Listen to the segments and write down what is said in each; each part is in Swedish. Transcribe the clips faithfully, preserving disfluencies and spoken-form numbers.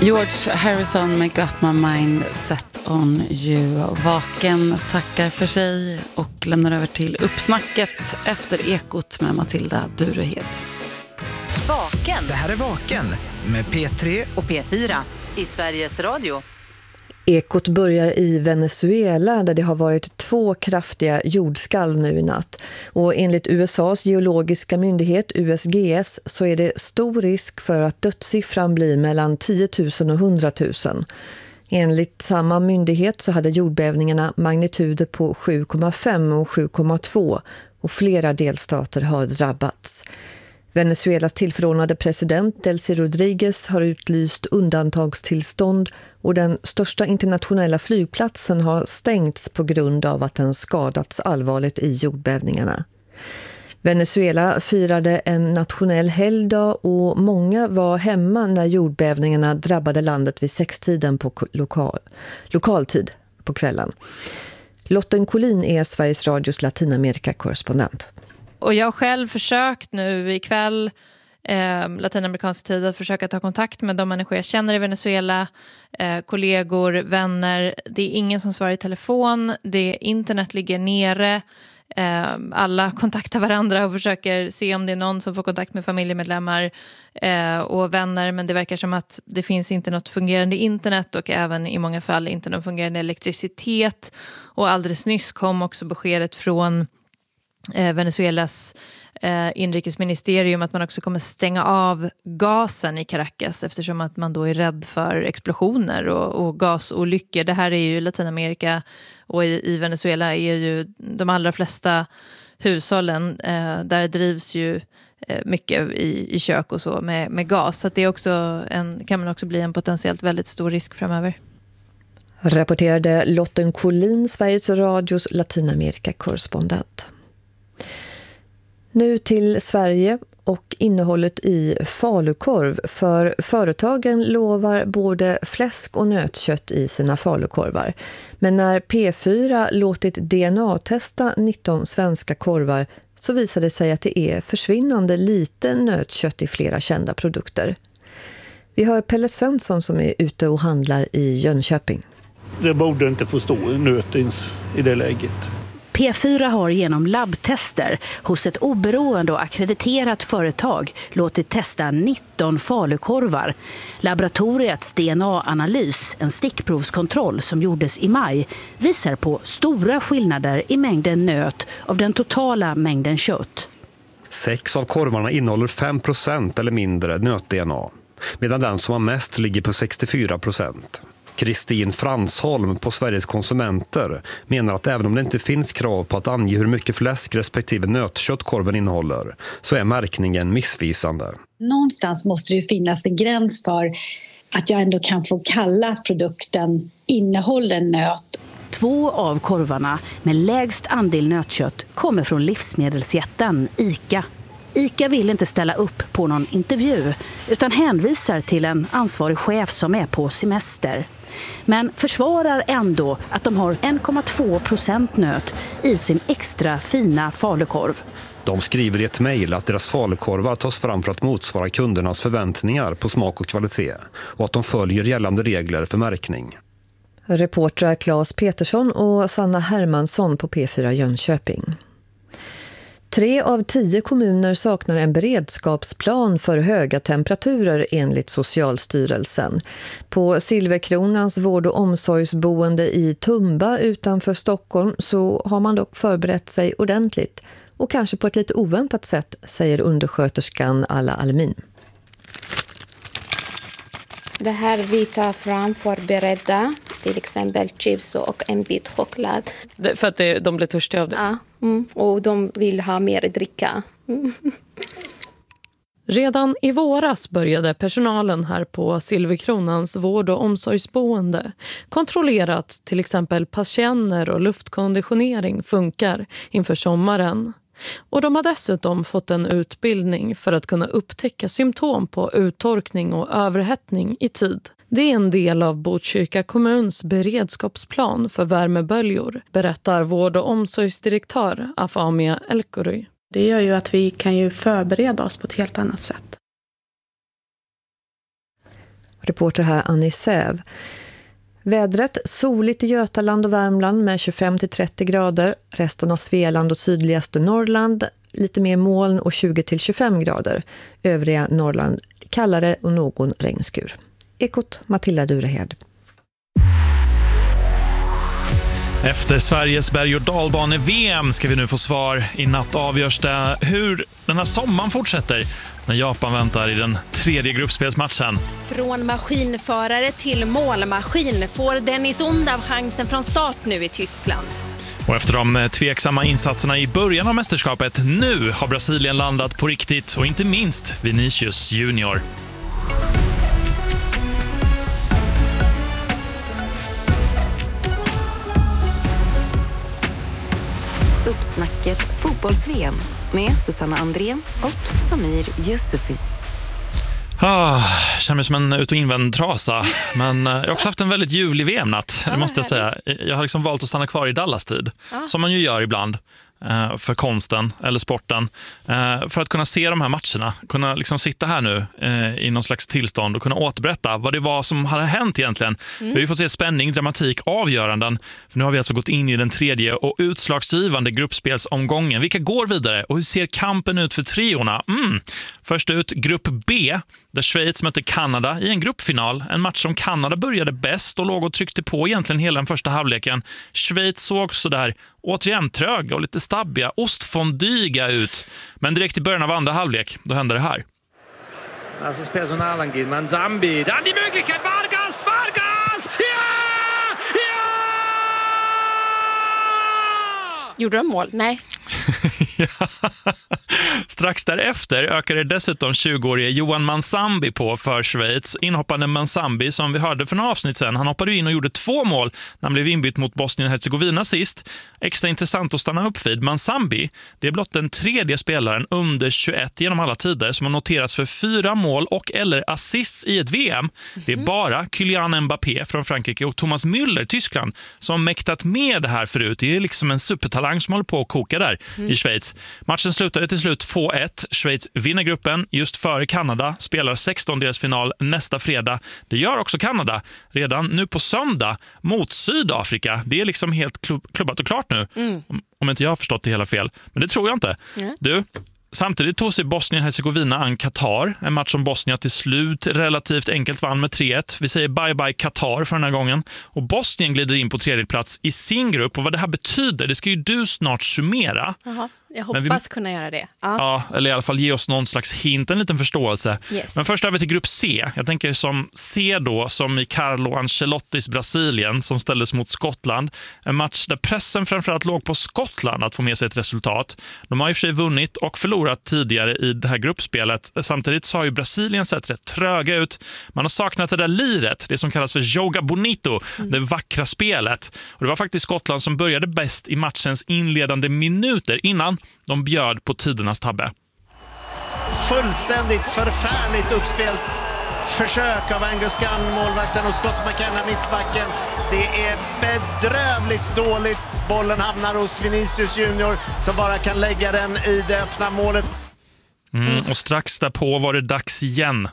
George Harrison med Got My Mind Set On You. Vaken tackar för sig och lämnar över till uppsnacket efter Ekot med Matilda Durehed. Vaken. Det här är Vaken med P tre och P fyra i Sveriges Radio. Ekot börjar i Venezuela där det har varit två kraftiga jordskalv nu i natt. Och enligt U S A:s geologiska myndighet U S G S så är det stor risk för att dödssiffran blir mellan tio tusen och hundra tusen. Enligt samma myndighet så hade jordbävningarna magnituder på sju komma fem och sju komma två och flera delstater har drabbats. Venezuelas tillförordnade president Delcy Rodriguez har utlyst undantagstillstånd och den största internationella flygplatsen har stängts på grund av att den skadats allvarligt i jordbävningarna. Venezuela firade en nationell helgdag och många var hemma när jordbävningarna drabbade landet vid sextiden på lokal, lokaltid på kvällen. Lotten Collin är Sveriges Radios Latinamerika-korrespondent. Och jag har själv försökt nu ikväll, eh, latinamerikansk tid, att försöka ta kontakt med de människor jag känner i Venezuela, eh, kollegor, vänner. Det är ingen som svarar i telefon, det internet ligger nere. Eh, alla kontaktar varandra och försöker se om det är någon som får kontakt med familjemedlemmar eh, och vänner. Men det verkar som att det finns inte något fungerande internet och även i många fall inte någon fungerande elektricitet. Och alldeles nyss kom också beskedet från Eh, Venezuelas eh, inrikesministerium att man också kommer stänga av gasen i Caracas eftersom att man då är rädd för explosioner och, och gasolyckor. Det här är ju Latinamerika och i, i Venezuela är ju de allra flesta hushållen eh, där drivs ju eh, mycket i, i kök och så med, med gas. Så att det är också en, kan man också bli en potentiellt väldigt stor risk framöver. Rapporterade Lotten Collin, Sveriges Radios Latinamerika-korrespondent. Nu till Sverige och innehållet i falukorv, för företagen lovar både fläsk och nötkött i sina falukorvar. Men när P fyra låtit D N A-testa nitton svenska korvar så visade det sig att det är försvinnande lite nötkött i flera kända produkter. Vi hör Pelle Svensson som är ute och handlar i Jönköping. Det borde inte få stå nötins i det läget. P fyra har genom labbtester hos ett oberoende och akkrediterat företag låtit testa nitton falukorvar. Laboratoriets D N A-analys, en stickprovskontroll som gjordes i maj, visar på stora skillnader i mängden nöt av den totala mängden kött. Sex av korvarna innehåller fem procent eller mindre nöt-D N A, medan den som har mest ligger på sextiofyra procent. Kristin Fransholm på Sveriges konsumenter menar att även om det inte finns krav på att ange hur mycket fläsk respektive nötkött korven innehåller så är märkningen missvisande. Någonstans måste det finnas en gräns för att jag ändå kan få kalla att produkten innehåller nöt. Två av korvarna med lägst andel nötkött kommer från livsmedelsjätten ICA. ICA vill inte ställa upp på någon intervju utan hänvisar till en ansvarig chef som är på semester. Men försvarar ändå att de har en komma två procent nöt i sin extra fina falukorv. De skriver i ett mejl att deras falukorvar tas fram för att motsvara kundernas förväntningar på smak och kvalitet och att de följer gällande regler för märkning. Reportrar Claes Petersson och Sanna Hermansson på P fyra Jönköping. Tre av tio kommuner saknar en beredskapsplan för höga temperaturer enligt Socialstyrelsen. På Silverkronans vård- och omsorgsboende i Tumba utanför Stockholm så har man dock förberett sig ordentligt och kanske på ett lite oväntat sätt, säger undersköterskan Alla Almin. Det här vi tar fram förberedda, till exempel chips och en bit choklad. Det, för att det, de blir törstiga av det? Ja, mm, och de vill ha mer dricka. Mm. Redan i våras började personalen här på Silverkronans vård- och omsorgsboende kontrollera att till exempel patienter och luftkonditionering funkar inför sommaren. Och de har dessutom fått en utbildning för att kunna upptäcka symptom på uttorkning och överhettning i tid. Det är en del av Botkyrka kommuns beredskapsplan för värmeböljor, berättar vård- och omsorgsdirektör Afamia Elkory. Det gör ju att vi kan ju förbereda oss på ett helt annat sätt. Reporter här Annie Säv. Vädret soligt i Götaland och Värmland med tjugofem till trettio grader. Resten av Svealand och sydligaste Norrland lite mer moln och tjugo till tjugofem grader. Övriga Norrland kallare och någon regnskur. Ekot Matilda Durehed. Efter Sveriges berg- och dalbane-V M ska vi nu få svar. I natt avgörs det hur den här sommaren fortsätter när Japan väntar i den tredje gruppspelsmatchen. Från maskinförare till målmaskin får Dennis Undav chansen från start nu i Tyskland. Och efter de tveksamma insatserna i början av mästerskapet, nu har Brasilien landat på riktigt och inte minst Vinicius Junior. Uppsnacket fotbolls-V M med Susanna Andrén och Samir Yusufi. Ah, känner mig som en ut- och invänd trasa. Men jag har också haft en väldigt ljuvlig V M-natt, det måste jag säga. Jag har liksom valt att stanna kvar i Dallas-tid, ah. som man ju gör ibland. För konsten eller sporten, för att kunna se de här matcherna, kunna liksom sitta här nu i någon slags tillstånd och kunna återberätta vad det var som hade hänt egentligen. Mm. Vi har ju fått se spänning, dramatik, avgöranden, för nu har vi alltså gått in i den tredje och utslagsgivande gruppspelsomgången. Vilka går vidare och hur ser kampen ut för triorna? Mm. Först ut grupp B, där Schweiz mötte Kanada i en gruppfinal, en match som Kanada började bäst och låg och tryckte på egentligen hela den första halvleken. Schweiz såg så där återigen tröga och lite stabbiga, ostfondyga ut. Men direkt i början av andra halvlek, då hände det här. Das ist Personalangehen. Manzambi. Dann die Möglichkeit. Vargas! Vargas! Ja! Ja! Gjorde de mål? Nej. Strax därefter ökade dessutom tjugoårige Johan Manzambi på för Schweiz. Inhoppande Manzambi, som vi hörde för några avsnitt sedan, han hoppade in och gjorde två mål när han blev inbytt mot Bosnien-Hercegovina sist. Extra intressant att stanna upp vid. Manzambi, det är blott den tredje spelaren under tjugoett genom alla tider som har noterats för fyra mål och eller assists i ett V M. Det är bara Kylian Mbappé från Frankrike och Thomas Müller, Tyskland, som mäktat med det här förut. Det är liksom en supertalang som håller på att koka där mm. i Schweiz. Matchen slutade till slut två ett. Schweiz vinner gruppen just före Kanada, spelar sextondelsfinal nästa fredag. Det gör också Kanada redan nu på söndag mot Sydafrika. Det är liksom helt klubb- klubbat och klart nu. Mm. Om, om inte jag har förstått det hela fel. Men det tror jag inte. Mm. Du, samtidigt tog sig Bosnien-Hercegovina an Qatar. En match som Bosnien till slut relativt enkelt vann med tre ett. Vi säger bye-bye Qatar för den här gången. Och Bosnien glider in på tredje plats i sin grupp. Och vad det här betyder, det ska ju du snart summera. Jaha. Jag hoppas vi, kunna göra det. Ja. ja, eller i alla fall ge oss någon slags hint, en liten förståelse. Yes. Men först över till grupp C. Jag tänker som C då, som i Carlo Ancelottis Brasilien som ställdes mot Skottland. En match där pressen framförallt låg på Skottland att få med sig ett resultat. De har i och för sig vunnit och förlorat tidigare i det här gruppspelet. Samtidigt så har ju Brasilien sett rätt tröga ut. Man har saknat det där liret, det som kallas för Joga Bonito, mm. det vackra spelet. Och det var faktiskt Skottland som började bäst i matchens inledande minuter innan de bjöd på tidernas tabbe. Fullständigt förfärligt uppspelsförsök av Angus Gunn, målvakten, och Scott McKenna, mittbacken. Det är bedrövligt dåligt. Bollen hamnar hos Vinicius Junior som bara kan lägga den i det öppna målet. Mm, och strax därpå var det dags igen.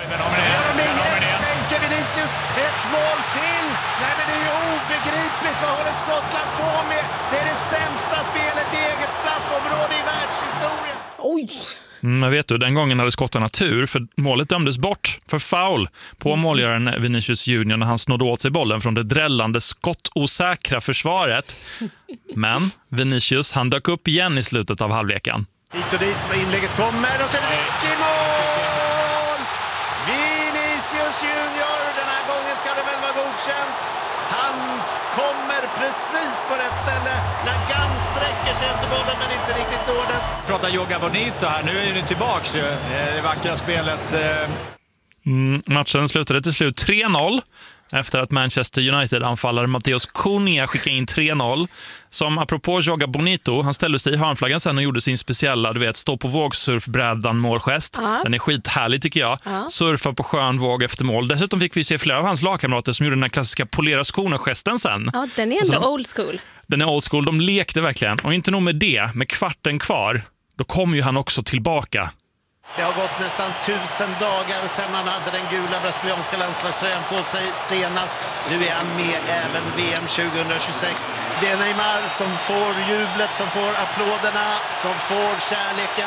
Tänker Vinicius, ett mål till. Nej, men det är ju obegripligt. Vad håller Skottland på med? Det är det sämsta spelet i eget straffområde i världshistorien. Oj! Men vet du, den gången hade skottarna tur, för målet dömdes bort för foul på målgöraren Vinicius Junior när han snodde åt sig bollen från det drällande skottosäkra försvaret. Men Vinicius, han dök upp igen i slutet av halvleken. Hit och dit, inlägget kommer och så är det mycket mål! Vinicius Junior, den här gången ska det väl vara godkänt. Han kommer precis på rätt ställe när Gunn sträcker sig efter bollen men inte riktigt når den. Pratar Joga Bonito här, nu är ni tillbaks ju, det vackra spelet. Mm, matchen slutade till slut tre noll efter att Manchester United-anfallare Matteus Cunha skickade in tre noll. Som apropå Joga Bonito, han ställde sig i hörnflaggan sen och gjorde sin speciella, du vet, stå på vågsurfbrädan målgest. Uh-huh. Den är skithärlig tycker jag. Uh-huh. Surfa på skön våg efter mål. Dessutom fick vi se flera av hans lagkamrater som gjorde den här klassiska polera skorna-gesten sen. Ja, den är ändå old school. Den är old school, de lekte verkligen. Och inte nog med det, med kvarten kvar, då kom ju han också tillbaka. Det har gått nästan tusen dagar sedan han hade den gula brasilianska landslagströjan på sig senast. Nu är han med även V M tjugohundratjugosex. Det är Neymar som får jublet, som får applåderna, som får kärleken.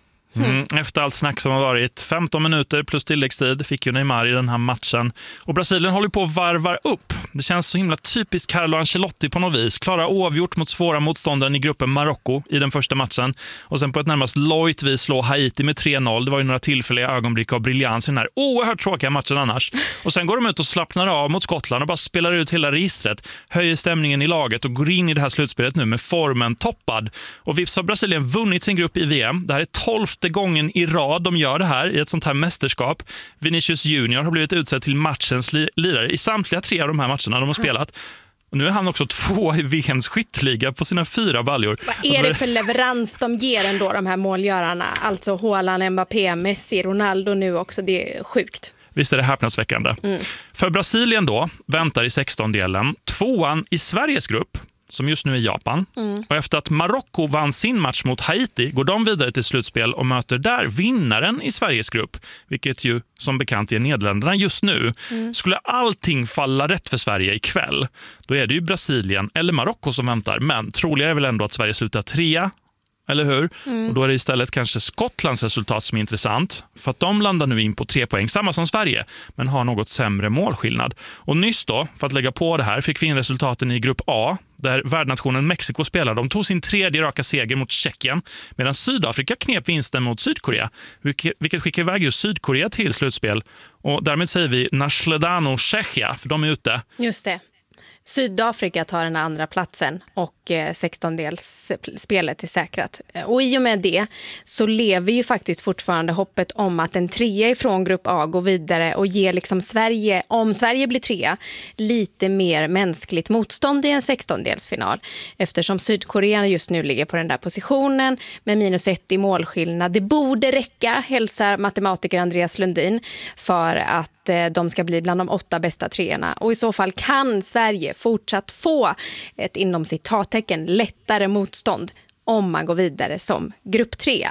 Mm, efter allt snack som har varit, femton minuter plus tilläggstid fick ju Neymar i den här matchen. Och Brasilien håller på att varva upp. Det känns så himla typiskt Carlo Ancelotti på något vis. Klara oavgjort mot svåra motståndaren i gruppen Marocko i den första matchen. Och sen på ett närmast lojt vis slå Haiti med tre noll. Det var ju några tillfälliga ögonblick av briljans i den här oerhört tråkiga matchen annars. Och sen går de ut och slappnar av mot Skottland och bara spelar ut hela registret. Höjer stämningen i laget och går in i det här slutspelet nu med formen toppad. Och vips har Brasilien vunnit sin grupp i V M. Det här är tolfte gången i rad de gör det här i ett sånt här mästerskap. Vinicius Junior har blivit utsedd till matchens li- lirare i samtliga tre av de här matcherna de har spelat. Och nu är han också två i V M:s skytteliga på sina fyra baljor. Vad är alltså, det för leverans de ger ändå, de här målgörarna? Alltså Haaland, Mbappé, Messi, Ronaldo nu också. Det är sjukt. Visst är det häpnadsväckande. Mm. För Brasilien då väntar i sextondelen tvåan i Sveriges grupp, som just nu är Japan. Mm. Och efter att Marocko vann sin match mot Haiti går de vidare till slutspel och möter där vinnaren i Sveriges grupp, vilket ju som bekant är Nederländerna just nu. Mm. Skulle allting falla rätt för Sverige ikväll, då är det ju Brasilien eller Marocko som väntar. Men troligare är väl ändå att Sverige slutar trea, eller hur? Mm. Och då är det istället kanske Skottlands resultat som är intressant. För att de landar nu in på tre poäng, samma som Sverige, men har något sämre målskillnad. Och nyss då, för att lägga på det här, fick vi in resultaten i grupp A, där värdnationen Mexiko spelar. De tog sin tredje raka seger mot Tjeckien, medan Sydafrika knep vinsten mot Sydkorea, vilket skickar iväg just Sydkorea till slutspel. Och därmed säger vi Nasledano Tjechia, för de är ute. Just det. Sydafrika tar den andra platsen och sextondelsspelet är säkrat. Och i och med det så lever ju faktiskt fortfarande hoppet om att en trea ifrån grupp A går vidare och ger liksom Sverige, om Sverige blir trea, lite mer mänskligt motstånd i en sextondelsfinal. Eftersom Sydkorea just nu ligger på den där positionen med minus ett i målskillnad. Det borde räcka, hälsar matematiker Andreas Lundin, för att de ska bli bland de åtta bästa treorna. Och i så fall kan Sverige fortsatt få ett inom citattecken lättare motstånd om man går vidare som grupp tre.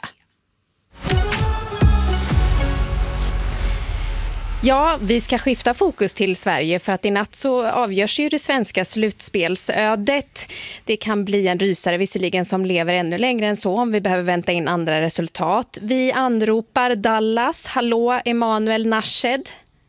Ja, vi ska skifta fokus till Sverige för att i natt så avgörs ju det svenska slutspelsödet. Det kan bli en rysare visserligen som lever ännu längre än så om vi behöver vänta in andra resultat. Vi anropar Dallas. Hallå, Emanuel Nashed.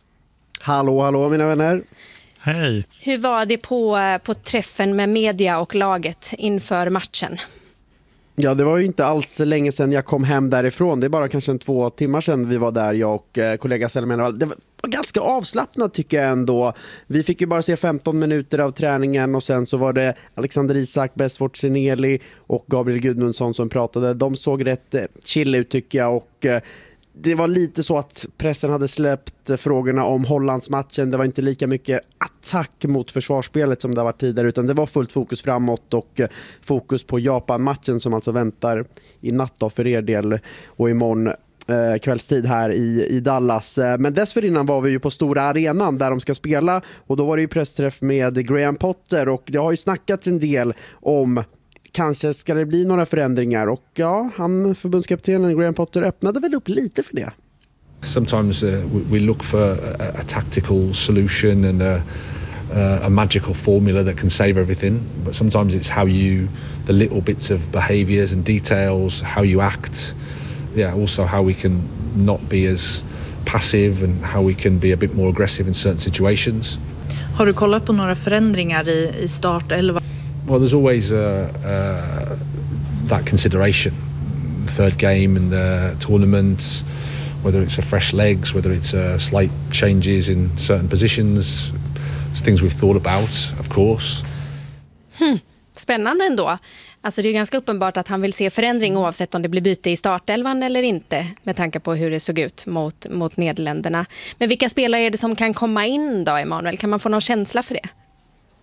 Hallå, hallå mina vänner. Hej. Hur var det på, på träffen med media och laget inför matchen? Ja, det var ju inte alls länge sedan jag kom hem därifrån. Det är bara kanske en två timmar sedan vi var där, jag och eh, kollega Selma. Det var ganska avslappnat tycker jag ändå. Vi fick ju bara se femton minuter av träningen och sen så var det Alexander Isak, Besfort Sineli och Gabriel Gudmundsson som pratade. De såg rätt eh, chill ut tycker jag och eh, det var lite så att pressen hade släppt frågorna om Hollandsmatchen. Det var inte lika mycket attack mot försvarsspelet som det har varit tidigare, utan det var fullt fokus framåt och fokus på Japan-matchen som alltså väntar i natt då för er del och imorgon eh, kvällstid här i, i Dallas. Men dessförinnan var vi ju på stora arenan där de ska spela och då var det ju pressträff med Graham Potter och det har ju snackats en del om kanske ska det bli några förändringar och ja, han förbundskaptenen Graham Potter öppnade väl upp lite för det. Sometimes uh, we look for a, a tactical solution and a, uh, a magical formula that can save everything, but sometimes it's how you, the little bits of behaviours and details, how you act, yeah, also how we can not be as passive and how we can be a bit more aggressive in certain situations. Har du kollat på några förändringar i, i startelva? Well, there's always uh, uh, that consideration. Third game in the tournament, whether it's a fresh legs, whether it's uh, slight changes in certain positions, it's things we've thought about, of course. Hmm. Spännande ändå. Alltså det är ganska uppenbart att han vill se förändring oavsett om det blir byte i startelvan eller inte med tanke på hur det såg ut mot, mot Nederländerna. Men vilka spelare är det som kan komma in då, Emanuel? Kan man få någon känsla för det?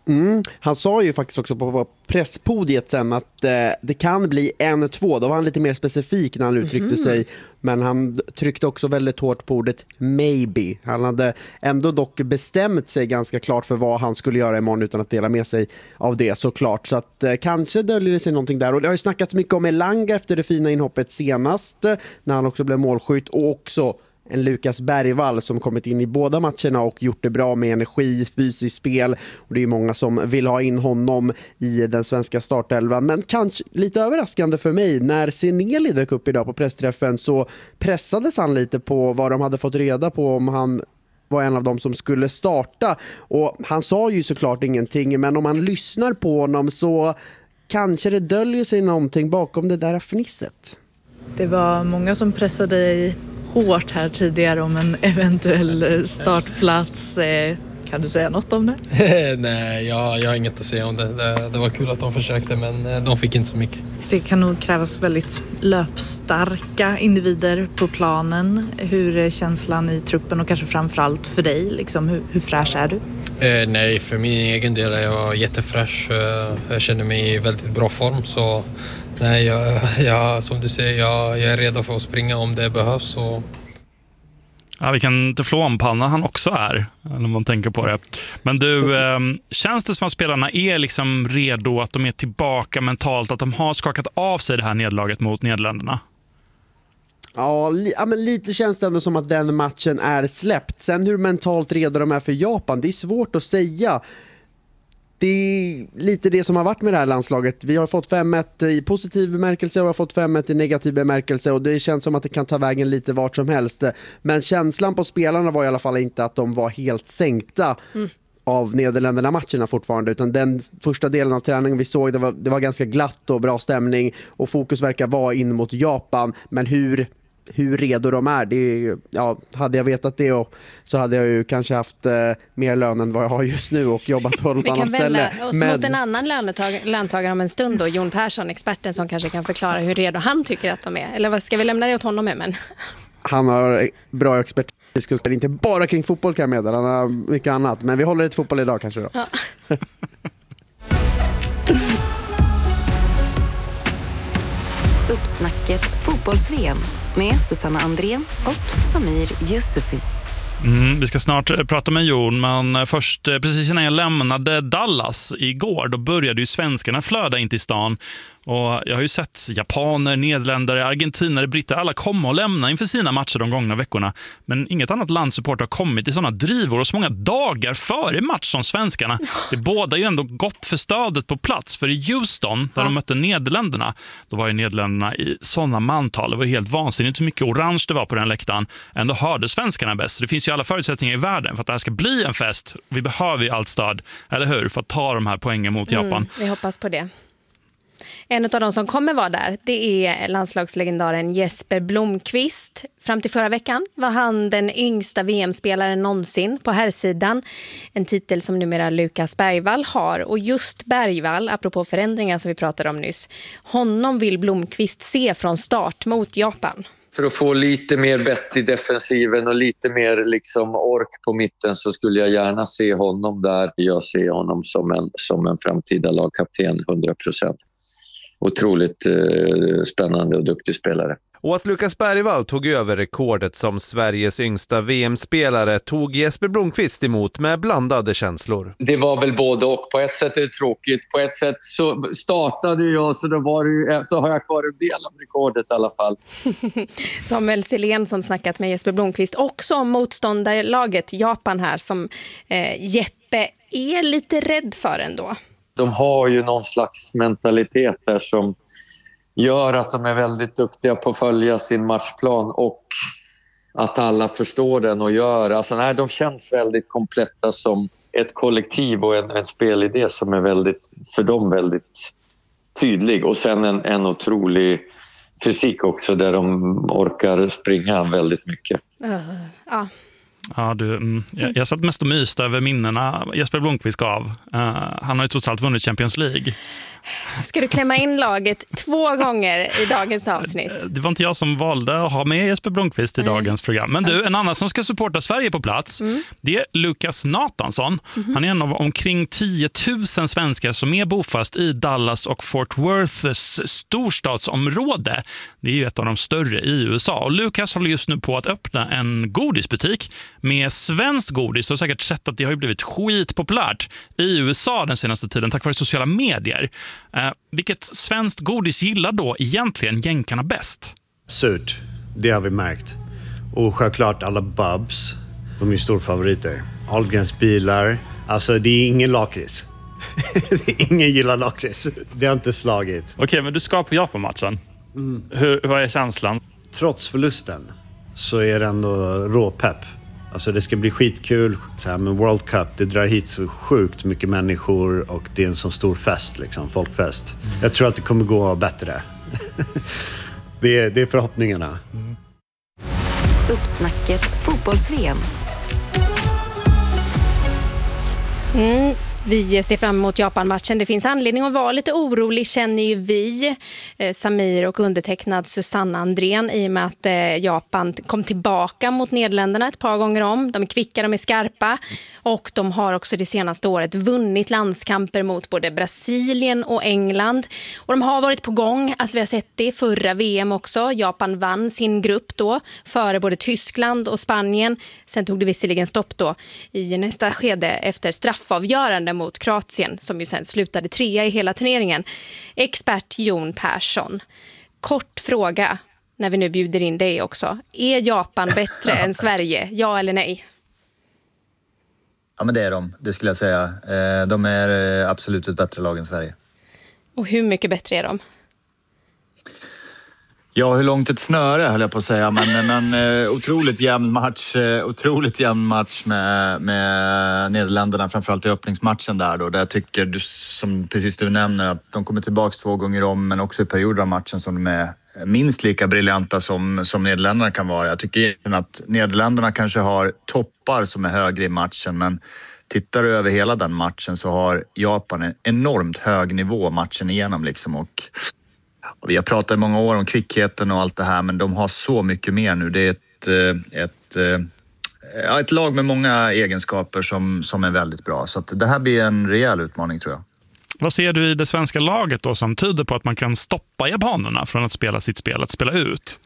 Mm. Han sa ju faktiskt också på presspodiet sen att eh, det kan bli en två. Då var han lite mer specifik när han uttryckte mm-hmm. sig. Men han tryckte också väldigt hårt på ordet maybe. Han hade ändå dock bestämt sig ganska klart för vad han skulle göra imorgon utan att dela med sig av det såklart. Så att eh, kanske döljer det sig någonting där. Och det har ju snackats mycket om Elanga efter det fina inhoppet senast när han också blev målskytt, och också en Lukas Bergvall som kommit in i båda matcherna och gjort det bra med energi, fysiskt spel, och det är ju många som vill ha in honom i den svenska startelvan. Men kanske lite överraskande för mig, när Seneli dök upp idag på pressträffen så pressades han lite på vad de hade fått reda på om han var en av dem som skulle starta, och han sa ju såklart ingenting, men om man lyssnar på honom så kanske det döljer sig någonting bakom det där fnisset. Det var många som pressade dig hårt här tidigare om en eventuell startplats. Kan du säga något om det? Nej, jag, jag har inget att säga om det. det. Det var kul att de försökte, men de fick inte så mycket. Det kan nog krävas väldigt löpstarka individer på planen. Hur är känslan i truppen och kanske framförallt för dig? Liksom, hur, hur fräsch är du? Eh, nej, för min egen del är jag jättefräsch. Jag känner mig i väldigt bra form, så nej, jag, jag, som du säger, jag, jag är redo för att springa om det behövs. Och ja, vilken teflonpanna han också är, när man tänker på det. Men du, eh, känns det som att spelarna är liksom redo, att de är tillbaka mentalt, att de har skakat av sig det här nedlaget mot Nederländerna? Ja, li- ja, men lite känns det ändå som att den matchen är släppt. Sen hur mentalt redo de är för Japan, det är svårt att säga. Det är lite det som har varit med det här landslaget. Vi har fått fem ett i positiv bemärkelse och vi har fått fem ett i negativ bemärkelse, och det känns som att det kan ta vägen lite vart som helst. Men känslan på spelarna var i alla fall inte att de var helt sänkta mm. av Nederländerna-matcherna fortfarande, utan den första delen av träningen vi såg, det var, det var ganska glatt och bra stämning, och fokus verkar vara in mot Japan. Men hur hur redo de är, det är, ja, hade jag vetat det och, så hade jag ju kanske haft eh, mer lön än vad jag har just nu och jobbat på något annat ställe. Vi kan välja mot en annan lönetag- löntagare om en stund då, Jon Persson, experten som kanske kan förklara hur redo han tycker att de är. Eller vad ska vi lämna det åt honom med? Men... Han har bra expertis, inte bara kring fotboll kan jag meddela, han har mycket annat. Men vi håller ett fotboll idag kanske då. Ja. Uppsnacket fotbolls-V M med Susanna Andrén och Samir Yusufi. Mm, vi ska snart prata med Jon, men först, precis innan jag lämnade Dallas igår, då började ju svenskarna flöda in till stan. Och jag har ju sett japaner, nederländare, argentinare, britter, alla komma och lämna inför sina matcher de gångna veckorna. Men inget annat landsupport har kommit i sådana drivor och så många dagar före match som svenskarna. Det båda ju ändå gott för stödet på plats. För i Houston, där de mötte Nederländerna, då var ju Nederländerna i sådana mantal. Det var helt vansinnigt hur mycket orange det var på den läktaren. Ändå hörde svenskarna bäst. Så det finns ju alla förutsättningar i världen för att det här ska bli en fest. Vi behöver ju allt stöd, eller hur? För att ta de här poängen mot Japan. Mm, vi hoppas på det. En av de som kommer vara där, det är landslagslegendaren Jesper Blomqvist. Fram till förra veckan var han den yngsta V M-spelaren någonsin på herrsidan. En titel som numera Lukas Bergvall har. Och just Bergvall, apropå förändringar som vi pratade om nyss, honom vill Blomqvist se från start mot Japan. För att få lite mer bett i defensiven och lite mer liksom ork på mitten så skulle jag gärna se honom där. Jag ser honom som en, som en framtida lagkapten, hundra procent. Otroligt eh, spännande och duktig spelare. Och att Lukas Bergvall tog över rekordet som Sveriges yngsta V M-spelare tog Jesper Blomqvist emot med blandade känslor. Det var väl både och. På ett sätt är det tråkigt. På ett sätt så startade jag, så, då var det, så har jag kvar en del av rekordet i alla fall. Samuel Silén som snackat med Jesper Blomqvist också om motståndarlaget Japan här, som eh, Jeppe är lite rädd för ändå. De har ju någon slags mentalitet där som gör att de är väldigt duktiga på att följa sin matchplan och att alla förstår den och gör. Alltså, nej, de känns väldigt kompletta som ett kollektiv och en, en spelidé som är väldigt, för dem väldigt tydlig. Och sen en, en otrolig fysik också där de orkar springa väldigt mycket. Uh, ja. Ja, du, mm, jag, jag satt mest och myste över minnena Jesper Blomqvist gav. Uh, han har ju trots allt vunnit Champions League. Ska du klämma in laget två gånger i dagens avsnitt? Det var inte jag som valde att ha med Jesper Blomqvist i mm. dagens program. Men du, en annan som ska supporta Sverige på plats, mm. det är Lukas Nathansson. Mm-hmm. Han är en av omkring tio tusen svenskar som är bofast i Dallas och Fort Worths storstadsområde. Det är ju ett av de större i U S A. Och Lukas håller just nu på att öppna en godisbutik med svenskt godis. Du har säkert sett att det har blivit skitpopulärt i U S A den senaste tiden tack vare sociala medier. Eh, vilket svenskt godis gillar då egentligen jänkarna bäst? Surt, det har vi märkt. Och självklart alla Bubs, de är stora favoriter. Ahlgrens bilar, alltså det är ingen lakrits. Ingen gillar lakrits. Det har inte slagit. Okej, okay, men du ska på Japan-matchen. Mm. Hur, vad är känslan? Trots förlusten så är det ändå råpepp. Alltså det ska bli skitkul så här med World Cup. Det drar hit så sjukt mycket människor och det är en så stor fest, liksom, folkfest. Mm. Jag tror att det kommer gå bättre. det, är, det är förhoppningarna. Mm. Uppsnacket fotbolls-V M. Mm. Vi ser fram emot Japan-matchen. Det finns anledning att vara lite orolig, känner ju vi, eh, Samir och undertecknad Susanna Andrén, i och med att eh, Japan kom tillbaka mot Nederländerna ett par gånger om. De är kvicka, de är skarpa och de har också det senaste året vunnit landskamper mot både Brasilien och England. Och de har varit på gång, alltså vi har sett det förra V M också. Japan vann sin grupp då före både Tyskland och Spanien. Sen tog det visserligen stopp då i nästa skede efter straffavgörande mot Kroatien, som ju sen slutade trea i hela turneringen. Expert Jon Persson. Kort fråga, när vi nu bjuder in dig också. Är Japan bättre än Sverige? Ja eller nej? Ja, men det är de. Det skulle jag säga. De är absolut ett bättre lag än Sverige. Och hur mycket bättre är de? Ja, hur långt ett snöre höll jag på att säga, men, men eh, otroligt jämn match, eh, otroligt jämn match med, med Nederländerna, framförallt i öppningsmatchen där då, där jag tycker, du, som precis du nämner, att de kommer tillbaka två gånger om, men också i perioder av matchen som de är minst lika briljanta som, som Nederländerna kan vara. Jag tycker att Nederländerna kanske har toppar som är högre i matchen, men tittar du över hela den matchen så har Japan en enormt hög nivå matchen igenom liksom, och vi har pratat i många år om kvickheten och allt det här, men de har så mycket mer nu. Det är ett, ett, ett, ett lag med många egenskaper som, som är väldigt bra. Så att det här blir en rejäl utmaning, tror jag. Vad ser du i det svenska laget då som tyder på att man kan stoppa japanerna från att spela sitt spel, att spela ut?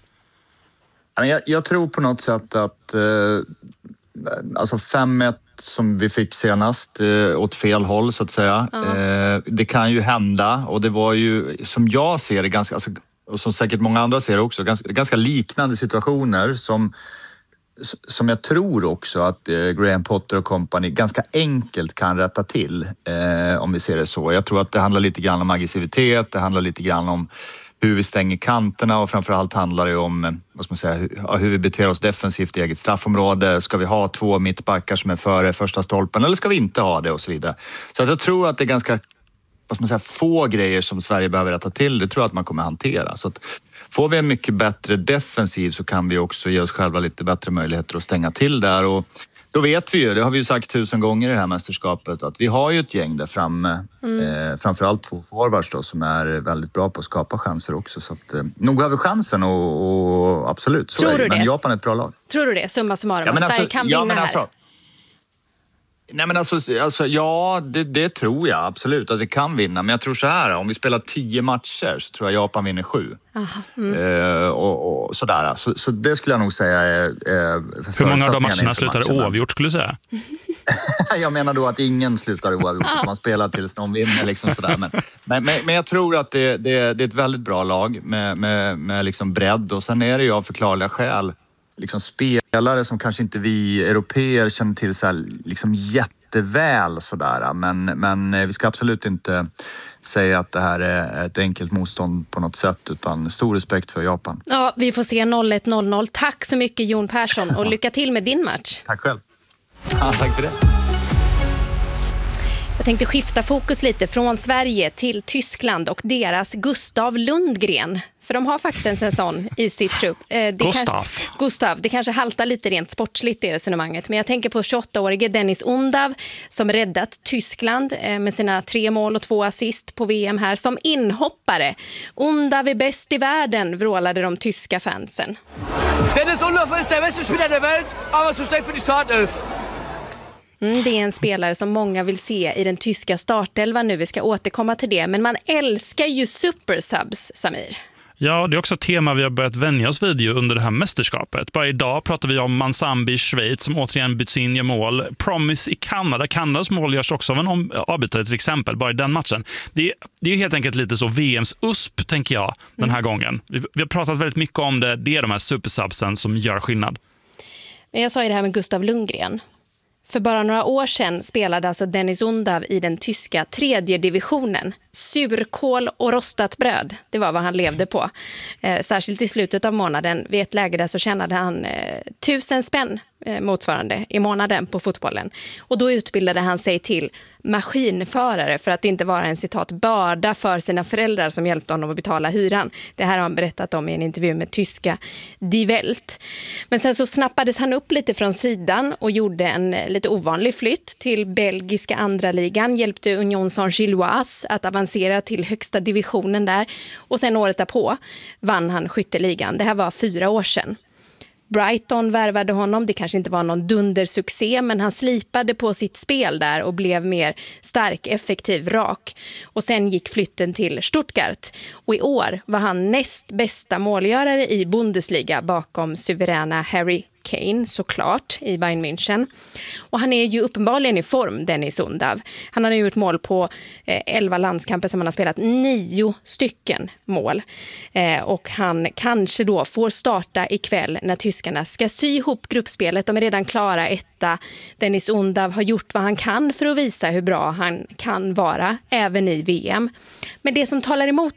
Jag, jag tror på något sätt att eh, alltså fem ett som vi fick senast eh, åt fel håll så att säga. Ja. Eh, det kan ju hända, och det var ju, som jag ser det, ganska, alltså, och som säkert många andra ser det också, ganska, ganska liknande situationer som, som jag tror också att eh, Graham Potter och company ganska enkelt kan rätta till, eh, om vi ser det så. Jag tror att det handlar lite grann om aggressivitet, det handlar lite grann om hur vi stänger kanterna, och framförallt handlar det om, vad ska man säga, hur, hur vi beter oss defensivt i eget straffområde. Ska vi ha två mittbackar som är före första stolpen, eller ska vi inte ha det, och så vidare. Så att jag tror att det är ganska, vad ska man säga, få grejer som Sverige behöver rätta till. Det tror jag att man kommer hantera. Så att får vi en mycket bättre defensiv så kan vi också ge oss själva lite bättre möjligheter att stänga till där, och då vet vi ju, det har vi ju sagt tusen gånger i det här mästerskapet, att vi har ju ett gäng där framme, mm. eh, framförallt två forwards då, som är väldigt bra på att skapa chanser också. Så att, eh, nog har vi chansen, och, och absolut, så tror är det. Du Men det? Japan är ett bra lag. Tror du det, summa summarum, ja, att alltså, Sverige kan ja, vinna här? Alltså, nej men alltså, alltså ja, det, det tror jag absolut att vi kan vinna. Men jag tror så här, om vi spelar tio matcher så tror jag Japan vinner sju. Aha, mm. eh, och, och sådär. Så, så det skulle jag nog säga är, är hur många av de matcherna slutar oavgjort, skulle du säga? Jag menar då att ingen slutar oavgjort. Man spelar tills någon vinner liksom sådär. Men, men, men, men jag tror att det, det, det är ett väldigt bra lag med, med, med liksom bredd. Och sen är det ju av förklarliga skäl liksom spelare som kanske inte vi europeer känner till så här, liksom jätteväl sådär. Men, men vi ska absolut inte säga att det här är ett enkelt motstånd på något sätt, utan stor respekt för Japan. Ja, vi får se noll ett noll noll. Tack så mycket Jon Persson, och lycka till med din match. Tack själv. Ja, tack för det. Jag tänkte skifta fokus lite från Sverige till Tyskland och deras Gustav Lundgren. För de har faktiskt en sån i sitt trupp. Eh, Gustav. Kanske, Gustav. Det kanske haltar lite rent sportsligt i resonemanget. Men jag tänker på tjugoåtta-årige Dennis Undav som räddat Tyskland eh, med sina tre mål och två assist på V M här som inhoppare. Undav är bäst i världen, vrålade de tyska fansen. Dennis Undav är den bästa spelaren i världen, men så stark för de startelf. Mm, det är en spelare som många vill se i den tyska startelvan nu. Vi ska återkomma till det. Men man älskar ju supersubs, Samir. Ja, det är också ett tema vi har börjat vänja oss vid under det här mästerskapet. Bara idag pratar vi om Mansambi i Schweiz som återigen byts in i mål. Promise i Kanada. Kanadas mål görs också av en avbytare till exempel, bara i den matchen. Det är, det är helt enkelt lite så V M:s U S P, tänker jag, den här mm. gången. Vi, vi har pratat väldigt mycket om det. Det är de här supersubsen som gör skillnad. Men jag sa ju det här med Gustav Lundgren. För bara några år sedan spelade alltså Dennis Undav i den tyska tredje divisionen. Surkål och rostat bröd, det var vad han levde på. Eh, särskilt i slutet av månaden, vid ett läge där så tjänade han eh, tusen spänn eh, motsvarande i månaden på fotbollen. Och då utbildade han sig till maskinförare för att inte vara en citat börda för sina föräldrar som hjälpte honom att betala hyran. Det här har han berättat om i en intervju med tyska Die Welt. Men sen så snappades han upp lite från sidan och gjorde en lite ovanlig flytt till belgiska andra ligan, hjälpte Union Saint-Gilloise att avancera till högsta divisionen där och sen året därpå vann han skytteligan. Det här var fyra år sedan. Brighton värvade honom, det kanske inte var någon dundersuccé men han slipade på sitt spel där och blev mer stark, effektiv, rak. Och sen gick flytten till Stuttgart och i år var han näst bästa målgörare i Bundesliga bakom suveräna Harry Kane såklart i Bayern München. Och han är ju uppenbarligen i form, Dennis Undav. Han har nu gjort mål på eh, elva landskamper som han har spelat nio stycken mål. Eh, och han kanske då får starta ikväll när tyskarna ska sy ihop gruppspelet. De är redan klara etta. Dennis Undav har gjort vad han kan för att visa hur bra han kan vara även i V M. Men det som talar emot